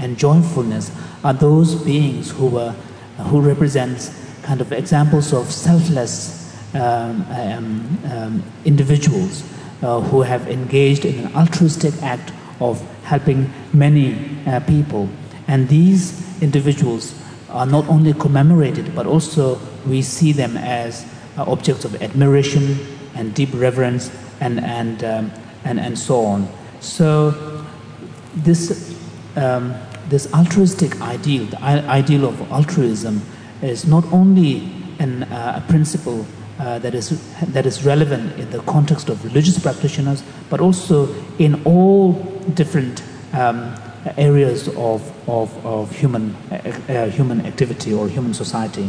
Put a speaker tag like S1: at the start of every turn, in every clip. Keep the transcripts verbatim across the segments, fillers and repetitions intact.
S1: and joyfulness are those beings who were, who represents kind of examples of selfless um, um, um, individuals uh, who have engaged in an altruistic act of helping many uh, people. And these individuals are not only commemorated, but also we see them as uh, objects of admiration and deep reverence and, and, um, and, and so on. So this, um, this altruistic ideal, the ideal of altruism, is not only an, uh, a principle uh, that, is, that is relevant in the context of religious practitioners, but also in all different um, areas of, of, of human, uh, human activity or human society.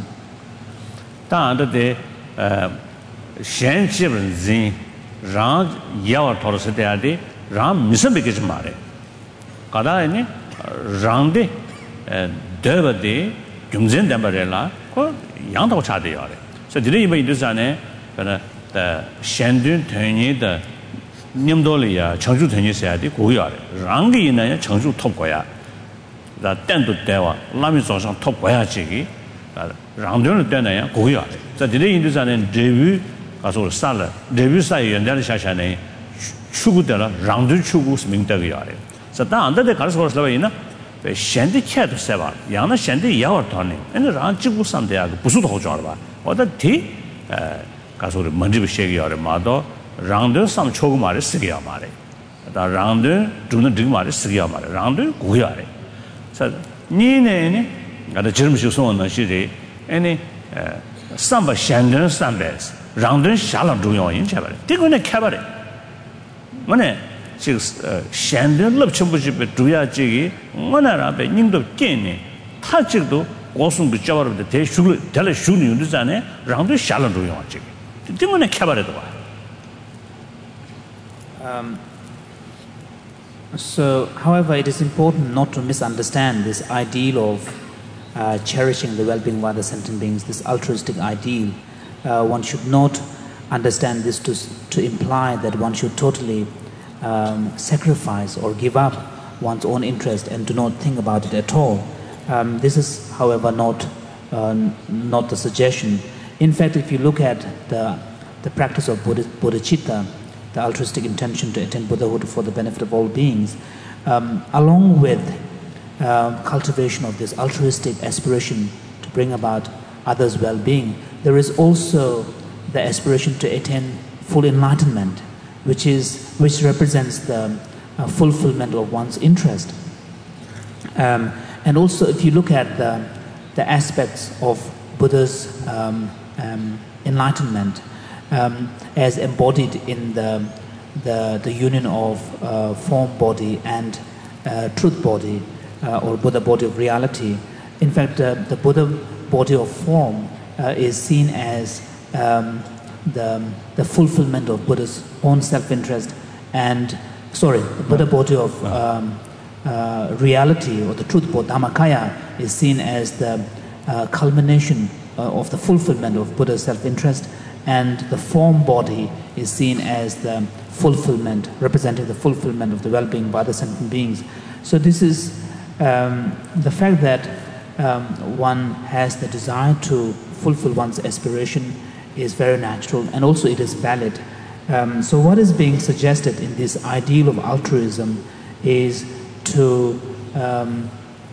S2: Shen Chibren Zin Rang Yawa Torosete Ram Misabikis Mare Kada Rang de Deva de Jumzen Dambarella Yang Chade Yare. So did you do Zane the Shendun Tony the Nimdolia Changju Tony said Guyare Rangi in a Changju Topoya the Tendu Deva Lamizon Topoya Chigi Rangdun Dana Guyare. So did you do Zane debut as all salad debut say and then Shashane Chugudella Rangdu Chugus Mingtagari. So down under the Carlos Lavina the Shandy Cat Seva Yana Shandy Yawa Tony and the Ranchibu Sandia Pusu Hojava or the tea Casur Mandibu Shagi or Mado Round some Chogumare Sigiamare. The round do not drink Mare Sigiamare, round Guyare. So Nine at the German Shuson and Shiri, any Samba Shandon Sambes, round Shalom Duyon in Cabaret. Take on a cabaret. One she's Shandon Lopchumbuship, Duya Jiggy, one Arabe, Nindo Kene, Tachito, also the Java of the Te Tell a Shuni Duzane, round Shalom Duyon Jiggy. Take on a cabaret.
S1: Um, so, however, it is important not to misunderstand this ideal of uh, cherishing the well-being of other sentient beings, this altruistic ideal. Uh, one should not understand this to, to imply that one should totally um, sacrifice or give up one's own interest and do not think about it at all. Um, this is, however, not, uh, not the suggestion. In fact, if you look at the, the practice of Buddha, bodhicitta, the altruistic intention to attain Buddhahood for the benefit of all beings, um, along with uh, cultivation of this altruistic aspiration to bring about others' well-being, there is also the aspiration to attain full enlightenment, which is which represents the uh, fulfillment of one's interest. Um, and also, if you look at the the aspects of Buddha's um, um, enlightenment, Um, as embodied in the the, the union of uh, form body and uh, truth body, uh, or Buddha body of reality. In fact, uh, the Buddha body of form uh, is seen as um, the the fulfillment of Buddha's own self-interest, and sorry, the Buddha body of um, uh, reality, or the truth body, Dhammakaya, is seen as the uh, culmination uh, of the fulfillment of Buddha's self-interest. And the form body is seen as the fulfillment, representing the fulfillment of the well-being of other sentient beings. So this is um, the fact that um, one has the desire to fulfill one's aspiration is very natural, and also it is valid. Um, so what is being suggested in this ideal of altruism is to um,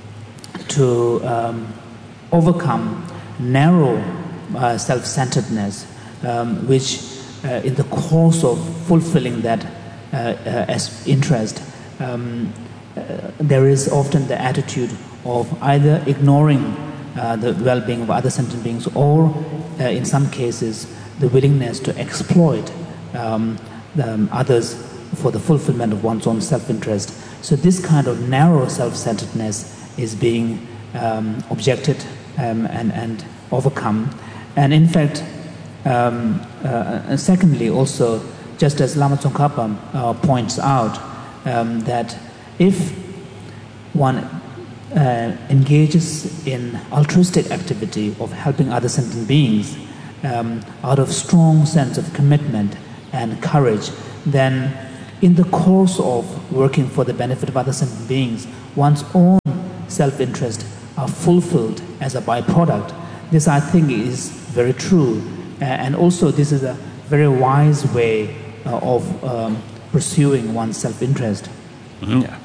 S1: to um, overcome narrow uh, self-centeredness, Um, which uh, in the course of fulfilling that uh, uh, as interest, um, uh, there is often the attitude of either ignoring uh, the well-being of other sentient beings, or uh, in some cases the willingness to exploit um, the, um, others for the fulfillment of one's own self-interest. So this kind of narrow self-centeredness is being um, objected um, and, and overcome. And in fact, Um, uh, and secondly, also, just as Lama Tsongkhapa uh, points out, um, that if one uh, engages in altruistic activity of helping other sentient beings um, out of strong sense of commitment and courage, then in the course of working for the benefit of other sentient beings, one's own self-interest are fulfilled as a byproduct. This, I think, is very true. Uh, and also, this is a very wise way uh, of um, pursuing one's self-interest.
S2: Mm-hmm. Yeah.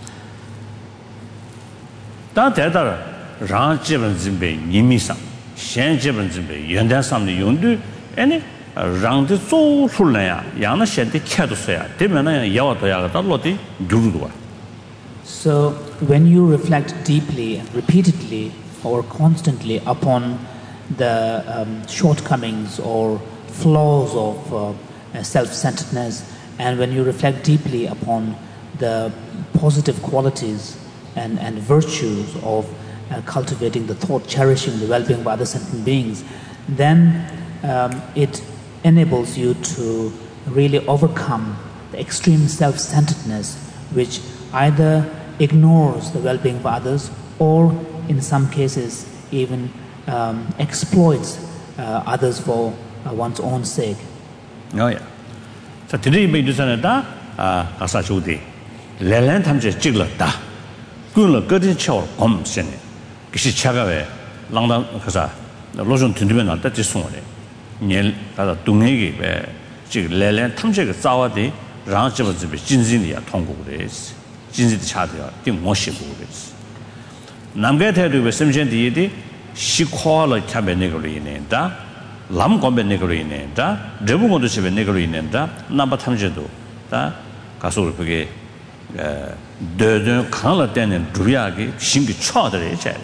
S2: That that ran jiben zimbe nimi sam, shen jiben zimbe yuandan sam de yongdu, ene ran de zo su le ya, yang na shen de kya do so ya, de men na yawa do ya ga da lo de gyu do.
S1: So when you reflect deeply and repeatedly or constantly upon the um, shortcomings or flaws of uh, self-centeredness, and when you reflect deeply upon the positive qualities and, and virtues of uh, cultivating the thought, cherishing the well-being of other sentient beings, then um, it enables you to really overcome the extreme self-centeredness, which either ignores the well-being of others or in some cases even um, exploits uh, others for uh, one's own sake.
S2: Oh yeah. So today we do something that ah asa chudi. Lelan tamje chigla da. Kun la gedin chao gom sen. Kishi chaga we langdang kasa lojon tundime na da ji song le. Nian da da dong ge be ji lelan tamje ge zawa de ran ji bu ji be jin jin ya tong gu de. Jin ji de cha de ding mo shi gu de. Nam ge ta de be sim chen di de shi kwa la cha be ne ge le ne da. 람 건배 내거로 있는다. 레부모도 집에 내거로 있는다. 남바 탐제도 다 가서 그게 에 더더 강을 때는 두리하게 신기 쳐들이 제.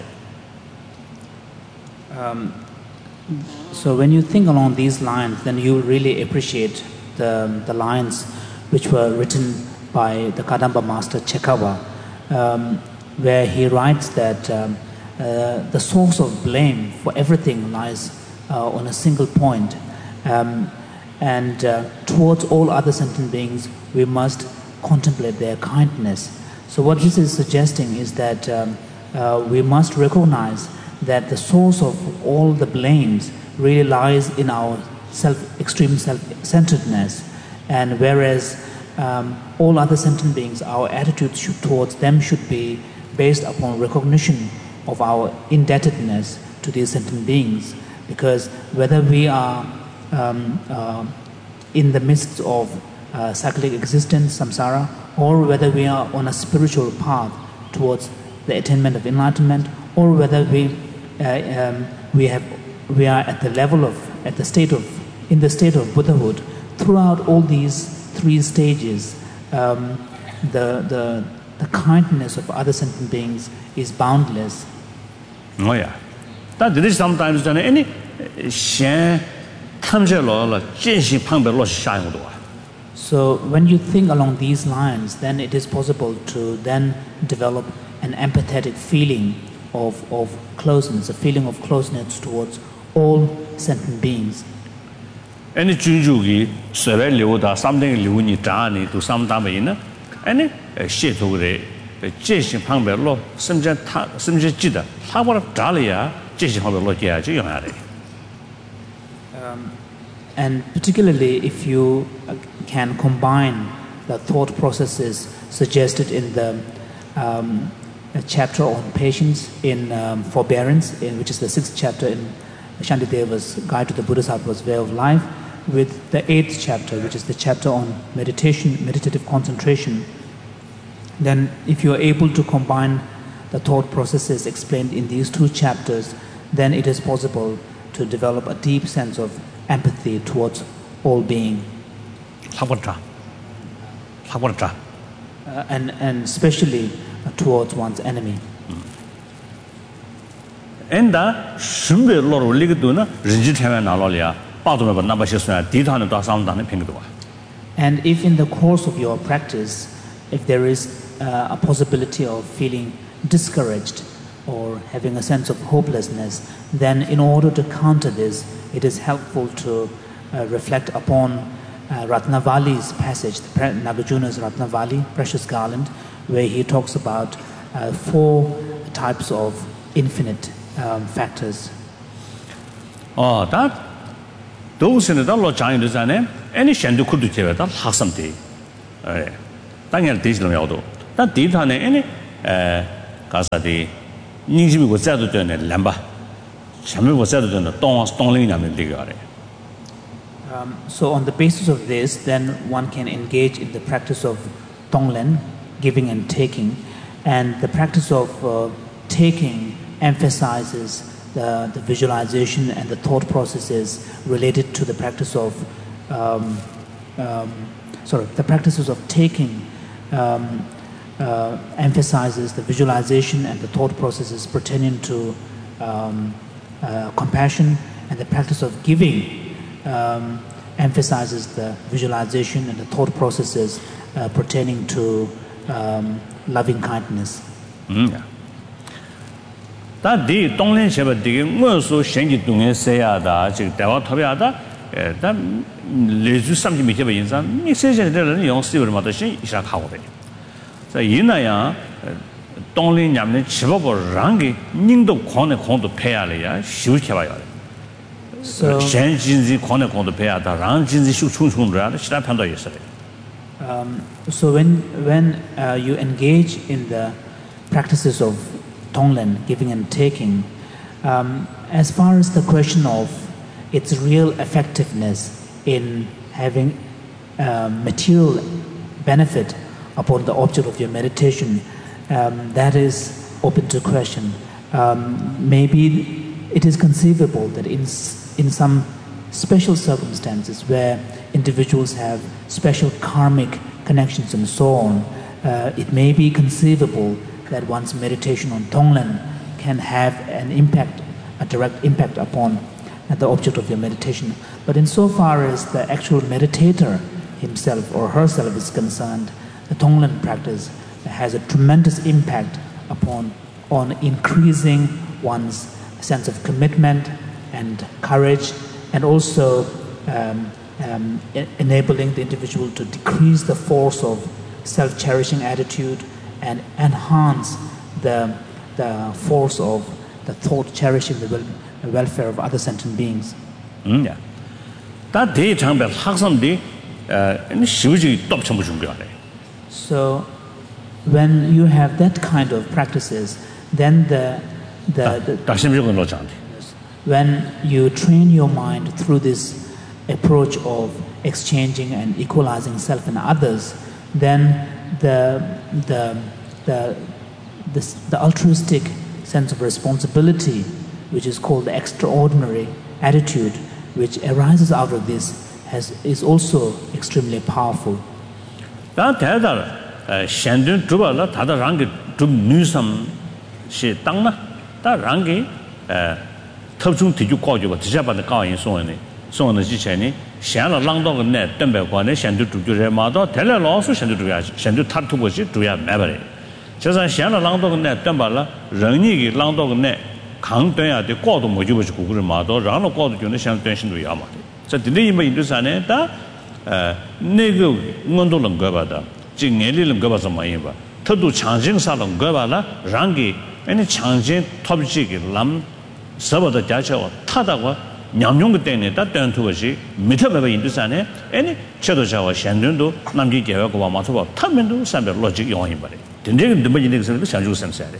S1: Um so when you think along these lines, then you really appreciate the the lines which were written by the Kadamba master Chekawa, um, where he writes that um, uh, the source of blame for everything lies Uh, on a single point, um, and uh, towards all other sentient beings we must contemplate their kindness. So what this is suggesting is that um, uh, we must recognize that the source of all the blames really lies in our self, extreme self-centeredness, and whereas um, all other sentient beings, our attitude should, towards them should be based upon recognition of our indebtedness to these sentient beings. Because whether we are um, uh, in the midst of uh, cyclic existence, samsara, or whether we are on a spiritual path towards the attainment of enlightenment, or whether we uh, um, we have we are at the level of at the state of in the state of Buddhahood, throughout all these three stages, um, the the the kindness of other sentient beings is boundless.
S2: Oh yeah. That there is sometimes done any shen tamje lo la jin xin pang be lo sha yong do.
S1: So when you think along these lines, then it is possible to then develop an empathetic feeling of of closeness, a feeling of closeness towards all sentient beings.
S2: Any junju gi sebe liu da something liu ni da ni do some da me na any xie tu re jin xin pang be lo sim jian ta sim jian ji da ta wo da le ya.
S1: Um, and particularly if you can combine the thought processes suggested in the um, chapter on patience, in um, forbearance, in which is the sixth chapter in Shantideva's Guide to the Bodhisattva's Way of Life, with the eighth chapter, which is the chapter on meditation, meditative concentration, then if you are able to combine the thought processes explained in these two chapters, then it is possible to develop a deep sense of empathy towards all being.
S2: Uh,
S1: and, and especially uh, towards one's enemy.
S2: And
S1: And if in the course of your practice, if there is uh, a possibility of feeling discouraged or having a sense of hopelessness, then in order to counter this, it is helpful to uh, reflect upon uh, Ratnavali's passage, Nagarjuna's Ratnavali, Precious Garland, where he talks about uh, four types of infinite um, factors.
S2: Oh, that those in the law giant is an any shandu could do that Hassam day. Daniel Disney Auto. That did any 가사디 닝지미 고자도 되네 람바 참을 고자도 되네 동 동링냐면 되게
S1: Um, so on the basis of this, then one can engage in the practice of Tonglen, giving and taking, and the practice of uh, taking emphasizes the, the visualization and the thought processes related to the practice of, um, um, sorry, the practices of taking um, uh, emphasizes the visualization and the thought processes pertaining to um, uh, compassion, and the practice of giving Um, emphasizes the visualization and the thought processes uh, pertaining to um, loving kindness.
S2: Mm. Da di donglen sheba di ngo so shenji dongye seya da ji dawa tobya da da leju samji mi sheba insan ni seje de ren yong si ma da shin isha ka wo de. So yina ya donglen nyamne chibo bo rangi ningdo khone khondo peya le ya shu cheba ya.
S1: So,
S2: um,
S1: so when when uh, you engage in the practices of Tonglen, giving and taking, um, as far as the question of its real effectiveness in having uh, material benefit upon the object of your meditation, um, that is open to question. Um, maybe it is conceivable that in in some special circumstances where individuals have special karmic connections and so on, uh, it may be conceivable that one's meditation on Tonglen can have an impact, a direct impact upon the object of your meditation. But insofar as the actual meditator himself or herself is concerned, the Tonglen practice has a tremendous impact upon on increasing one's sense of commitment and courage, and also um, um, e- enabling the individual to decrease the force of self-cherishing attitude and enhance the, the force of the thought cherishing the, wel- the welfare of other sentient beings.
S2: Mm, yeah. That day 장배 학생들이 에 시우지 똑 전부 준비하래.
S1: So when you have that kind of practices, then the the, the
S2: 다심적으로 놓자는데.
S1: when you train your mind through this approach of exchanging and equalizing self and others, then the the the the, the altruistic sense of responsibility, which is called the extraordinary attitude, which arises out of this, has is also extremely powerful.
S2: 다 대다 셴든 두발라 다다 랑게 좀 뉴섬 시 땅나 다 랑게 에 특중 뒤주 과주가 지자반의 가인 소원이 소원의 지체니 셴了浪到个呢等白关的셴도主就是嘛到台来老师셴도主要셴도他突破是主要买不来就是셴了浪到个呢等白了人力给浪到个呢抗端呀的高度没就不是古个嘛到让了高度就能相对性都要嘛的这这里面就是呢da呃那个温度能够吧的今年里能够吧什么样吧特度强劲啥能够吧了让给那强劲特别这个让서버도 자체와 타다고 냠용그 때문에 다 된투 것이 미터베베 인도산에 아니 쳐도자와 샹dun도 남기 계획과 맞춰봐 타면도 삼백 로직 용인 바래 된대는 뭐지 내가 상주 삼사래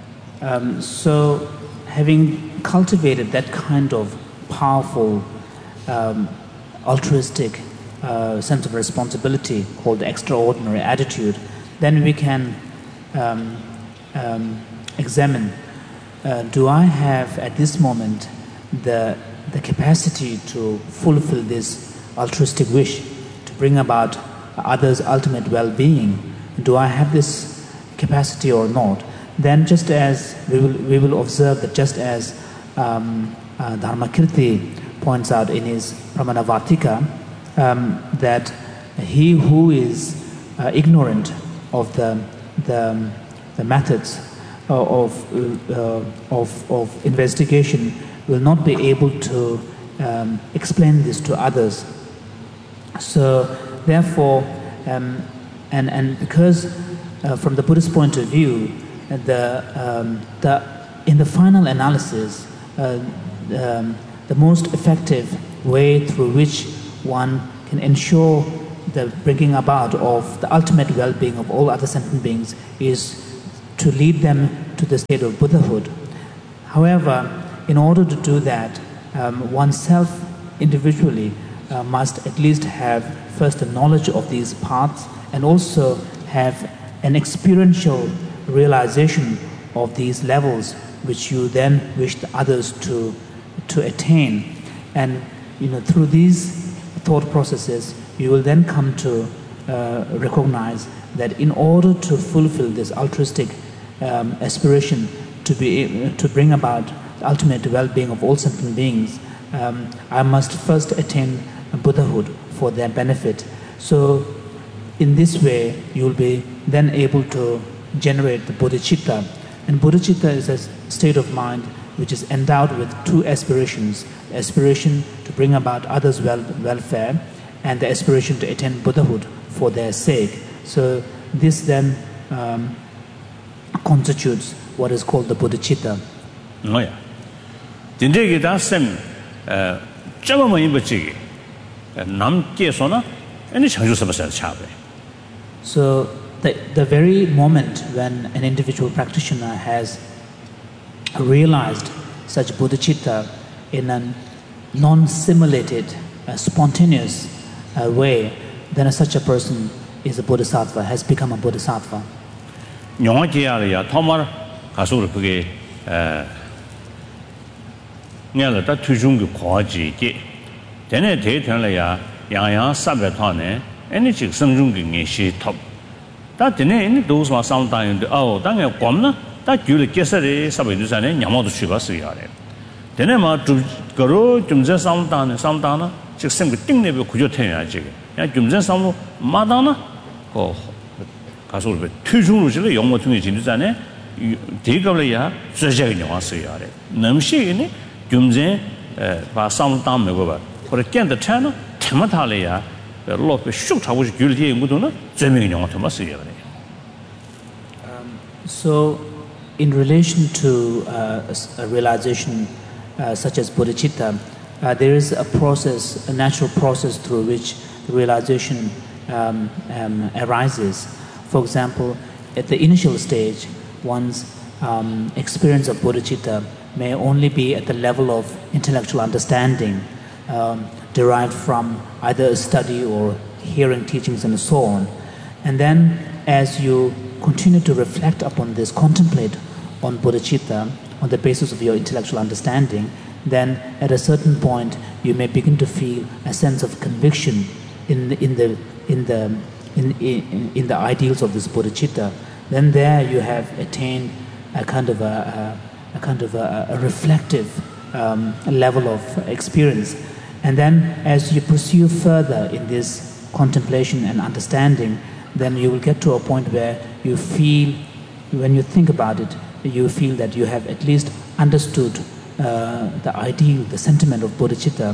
S1: Um so having cultivated that kind of powerful um, altruistic uh, sense of responsibility called the extraordinary attitude, then we can um, um, examine Uh, do I have at this moment the the capacity to fulfill this altruistic wish to bring about others' ultimate well-being? Do I have this capacity or not? Then, just as we will we will observe that just as um, uh, Dharmakirti points out in his Pramanavartika, um, that he who is uh, ignorant of the the, the methods of uh, of of investigation will not be able to um, explain this to others. So therefore, um, and and because uh, from the Buddhist point of view, the um, the in the final analysis, uh, um, the most effective way through which one can ensure the bringing about of the ultimate well-being of all other sentient beings is to lead them to the state of Buddhahood. However, in order to do that, um, oneself individually uh, must at least have first a knowledge of these paths and also have an experiential realization of these levels which you then wish the others to to attain. And you know, through these thought processes, you will then come to uh, recognize that in order to fulfill this altruistic um, aspiration to be to bring about the ultimate well-being of all sentient beings, um, I must first attain Buddhahood for their benefit. So in this way, you will be then able to generate the bodhicitta. And bodhicitta is a state of mind which is endowed with two aspirations: the aspiration to bring about others' well, welfare and the aspiration to attain Buddhahood for their sake. So this then um, constitutes what is called the bodhicitta.
S2: Oh yeah. Dinde kita sem java mo yimba chigi nam ke so na any changju sabasa chabe.
S1: So the the very moment when an individual practitioner has realized such bodhicitta in a non-simulated, uh, spontaneous uh, way, then such a person is a bodhisattva, has become a bodhisattva.
S2: Nyonga jiya ya thomar kasur kge ngala ta tujung ge khoji ge dene de thon la ya yang yang sabe thone any chik samjung ge nge shi thop ta dene in those ma sound time oh ta nge komna ta gyule kesare sabe du sane nyamo du chiba su ya re dene ma tu garo jumje sound time sound na chik sem ge ting ne be gujo the ya ji ya jumje sound ma da na ko kasur be tujung lu ji le yong mo tung ji du sane de ge le ya zhe zhe ge nyamo su ya re nam shi ni jumje ba sound time me go ba or again the channel temata le ya lo be shu cha wo ji gyule de mu du na zhe me ge nyamo to ma su ya re.
S1: So in relation to uh, a realization uh, such as bodhicitta, uh, there is a process, a natural process through which the realization um, um, arises. For example, at the initial stage, one's um, experience of bodhicitta may only be at the level of intellectual understanding, um, derived from either a study or hearing teachings and so on. And then as you continue to reflect upon this, contemplate on bodhicitta on the basis of your intellectual understanding, then at a certain point you may begin to feel a sense of conviction in the, in the in the in, in, in the ideals of this bodhicitta. Then there you have attained a kind of a, a, a kind of a, a reflective um, level of experience. And then as you pursue further in this contemplation and understanding, then you will get to a point where you feel, when you think about it, you feel that you have at least understood uh, the ideal, the sentiment of bodhicitta.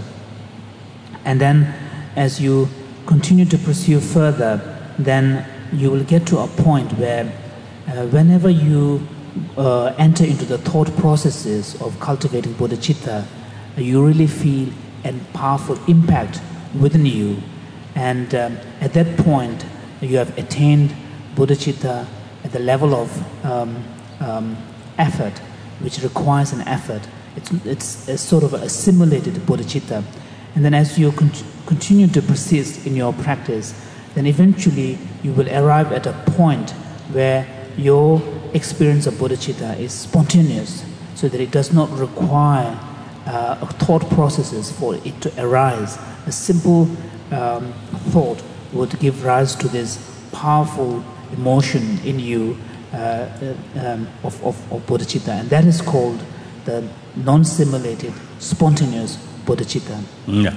S1: And then as you continue to pursue further, then you will get to a point where uh, whenever you uh, enter into the thought processes of cultivating bodhicitta, you really feel a powerful impact within you. And um, at that point, you have attained bodhicitta at the level of um, um, effort, which requires an effort. It's, it's a sort of a simulated bodhicitta. And then as you con continue to persist in your practice, then eventually you will arrive at a point where your experience of bodhicitta is spontaneous, so that it does not require uh, thought processes for it to arise. A simple um, thought would give rise to this powerful emotion in you uh, um, of, of, of bodhicitta, and that is called the non-simulated, spontaneous bodhicitta.
S2: Yeah.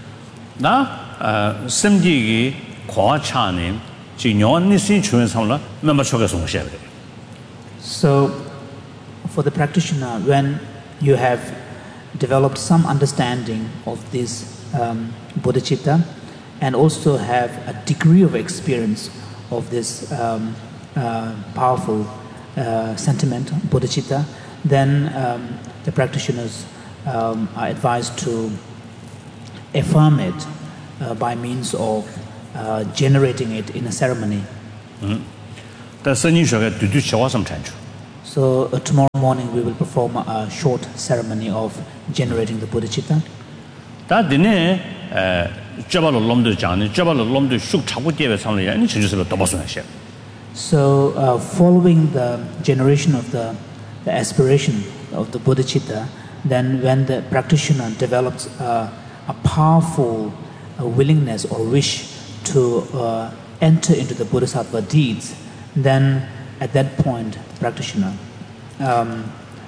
S2: Na simji gi kwa cha ni ji nyon ni sin chuen sam la me ma choge song xie.
S1: So for the practitioner, when you have developed some understanding of this um, bodhicitta and also have a degree of experience of this um, uh, powerful uh, sentiment, bodhicitta, then um, the practitioners um, are advised to affirm it uh, by means of uh, generating it in a ceremony.
S2: Mm.
S1: So uh, tomorrow morning we will perform a short ceremony of generating the bodhicitta.
S2: 다 되네 에 저발로 놈도 장네 저발로 놈도 슉 잡고 되게 상을 아니 진짜로 더 벗어나 셔.
S1: So uh, following the generation of the, the aspiration of the bodhicitta, then when the practitioner develops uh, a powerful uh, willingness or wish to uh, enter into the bodhisattva deeds, then at that point the practitioner um,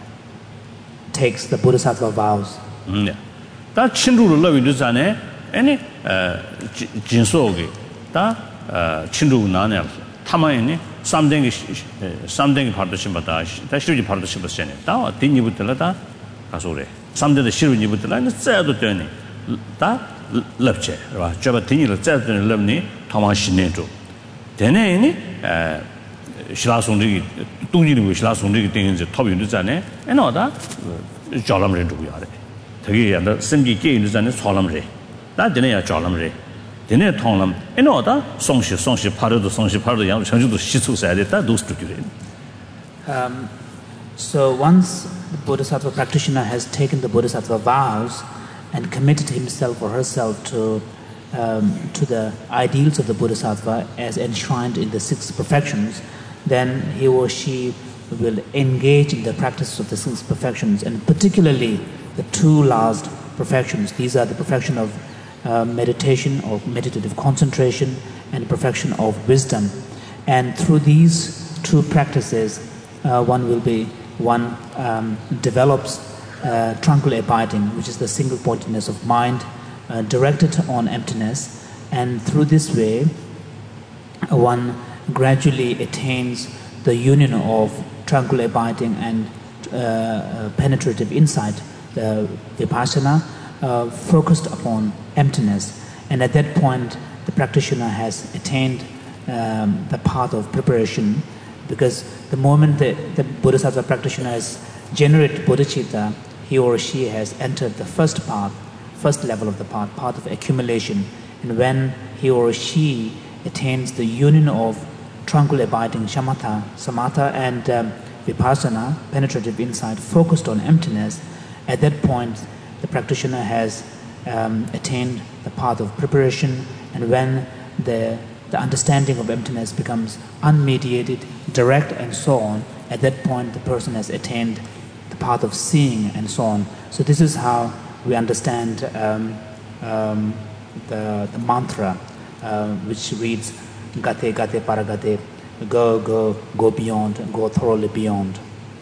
S1: takes the bodhisattva vows.
S2: 네. 다 친루를 러위도 전에 아니 어 진소게 다 친루 나네 타마이니 삼댕이 삼댕이 파르도심 받다 다 시르지 파르도심 받잖아요. 다 딘니부터라 가소래. 삼대의 시르니부터라 짜도 되니 다 럽체 봐. 저바 딘니를 짜도 되는 럽니 타마신네죠. 되네니 에 신라송들이 동지는 신라송들이 되는지 탑인도 전에 에너다 잘람을 두고야 돼. 되게 야다 심지 게임도 전에 잘람을 다 되네야 잘람을 되네 통람 에너다 송시 송시 파르도 송시 파르도 양 전주도 시초사야 됐다 도스트기래.
S1: Um so once the bodhisattva practitioner has taken the bodhisattva vows and committed himself or herself to um, to the ideals of the bodhisattva as enshrined in the six perfections, then he or she will engage in the practice of the six perfections, and particularly the two last perfections. These are the perfection of uh, meditation or meditative concentration and perfection of wisdom. And through these two practices, uh, one will be one um, develops uh, tranquil abiding, which is the single pointedness of mind uh, directed on emptiness, and through this way, uh, one gradually attains the union of tranquil abiding and uh, penetrative insight, the vipassana, uh, focused upon emptiness. And at that point, the practitioner has attained um, the path of preparation, because the moment the, the bodhisattva practitioner has generated bodhicitta, he or she has entered the first path, first level of the path, path of accumulation. And when he or she attains the union of tranquil abiding shamatha, samatha, and um, vipassana, penetrative insight, focused on emptiness, at that point the practitioner has um, attained the path of preparation. And when the, the understanding of emptiness becomes unmediated, direct, and so on, at that point the person has attained the path of seeing, and so on. So this is how we understand um, um, the, the mantra uh, which reads Gate, Gate, Paragate, go, go, go beyond, go thoroughly beyond.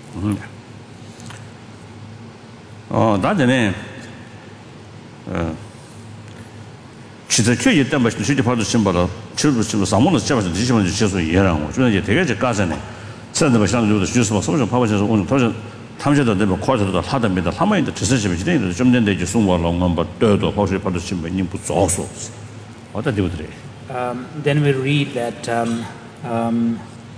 S2: 어, 나전에 어, 진짜 köye 때문에 수지 파도 심바로 출부 좀 사모는 잡아서 지시면 주셔서 이해랑 거. 저는 이제 되게 제 가서네. 선도 상주도 주셔서 소좀 파버셔서 오늘 도저 탐셔도 되고 쿼터도 하답니다. 하마인데 주셔서 지내도 좀 된데 이제 송와로 넘버 더도 파시 파도 심바 님 부족소. 어떤 데들이
S1: Um, then we read that um, um,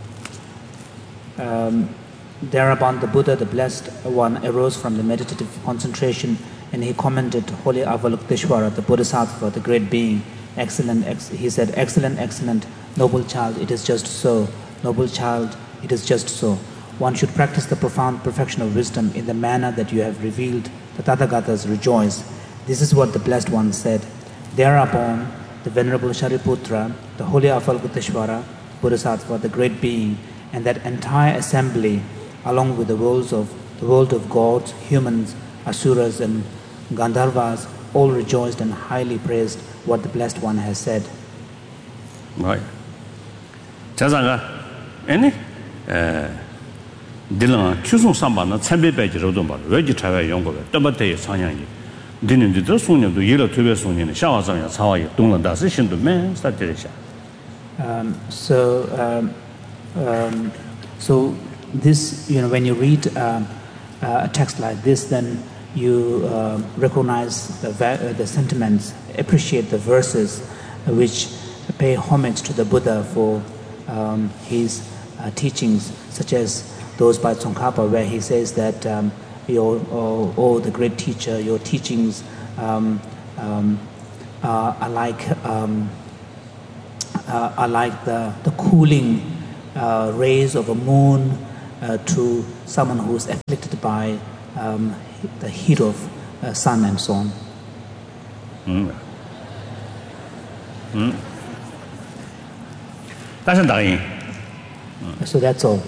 S1: um, thereupon the Buddha, the Blessed One, arose from the meditative concentration, and he commended Holy Avalokiteshvara, the Bodhisattva, the great being. Excellent, ex- he said, excellent, excellent, noble child, it is just so. Noble child, it is just so. One should practice the profound perfection of wisdom in the manner that you have revealed. The Tathagatas rejoice. This is what the Blessed One said. Thereupon, the Venerable Shariputra, the Holy Avalokiteshvara, Bodhisattva, the great being, and that entire assembly, along with the worlds of the world of gods, humans, asuras, and Gandharvas, all rejoiced and highly praised what the Blessed One has said.
S2: Right. 자자가 아니 에 딜랑 추송 삼반은 참배배지로도 말 왜지 차가 연구가 떠버대 상향이 되는데도 소년도 예로 퇴배 소년은 샤와장야 차와에 동런다스 신도 맨 스타트리샤.
S1: Um so um, um so this, you know, when you read uh, uh, a text like this, then you uh, recognize the uh, the sentiments, appreciate the verses uh, which pay homage to the Buddha for um, his uh, teachings, such as those by Tsongkhapa, where he says that um, your oh, oh the great teacher, your teachings um, um, uh, are like um, uh, are like the the cooling uh, rays of a moon uh, to someone who is afflicted by um, the heat of uh, sun and so on.
S2: Mm. Mm. That's dying.
S1: Mm. So that's all.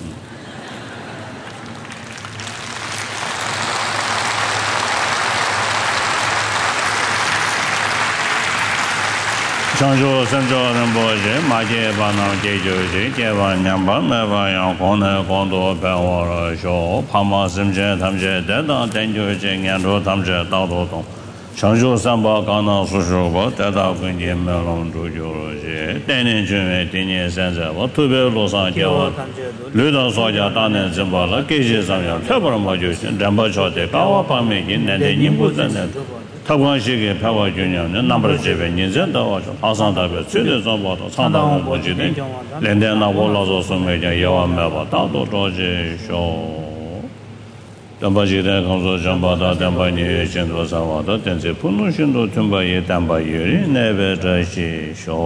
S2: Chanjo Sanjo Ramboje, Maje Bana Jeju, Jeva Nyamba, Meva Yang Kona Kondo Pewara Show, Pama Simje Tamje, Deda Tenjo Jing and Rotamje Tado. Chanjo Samba Kana Sushoba, Deda Quindi Melon Juju, Tenin Jume, Tini Senza, what to be Losan Java, Luda Soja, Dana Zimbala, Kishi Samya, February Majus, Dambachote, Kawa Pamikin, and the Nimbu. 타관식의 파워 균형은 넘버 제베 인zen다와 하산다베 최대선보다 상당한 거지네 렌데나 올라서 소매자 여와매바 다도 도지쇼 담바지대 강소 잠바다 담바니 신도사와도 된제 분노신도 tum바에 담바이리 네베자시쇼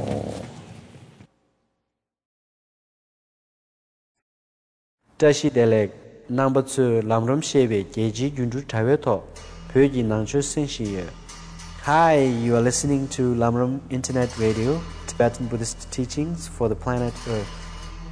S3: 다시델렉 number two lamrom shebe geji junju taweto Pyoji Nangcho Senshiye. Hi, you are listening to Lamrim Internet Radio, Tibetan Buddhist teachings for the planet Earth.